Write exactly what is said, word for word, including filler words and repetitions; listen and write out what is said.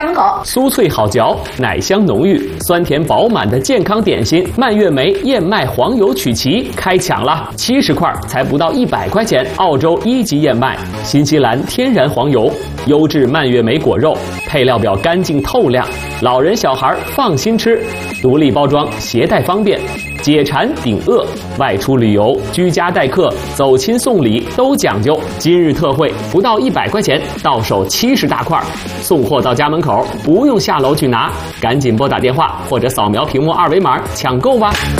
门口，酥脆好嚼，奶香浓郁，酸甜饱满的健康点心——蔓越莓燕麦黄油曲奇开抢了，七十块才不到一百块钱。澳洲一级燕麦，新西兰天然黄油，优质蔓越莓果肉，配料表干净透亮，老人小孩放心吃。独立包装，携带方便，解馋顶饿。外出旅游、居家待客、走亲送礼都讲究。今日特惠，不到一百块钱，到手七十大块，送货到家门口，不用下楼去拿。赶紧拨打电话或者扫描屏幕二维码抢购吧。